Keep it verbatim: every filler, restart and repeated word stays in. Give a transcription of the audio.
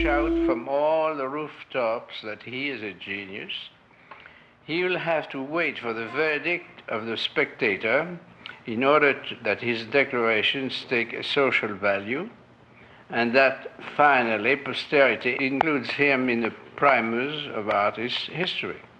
shout from all the rooftops that he is a genius. He will have to wait for the verdict of the spectator in order to, that his declarations take a social value, and that finally posterity includes him in the primus of art history.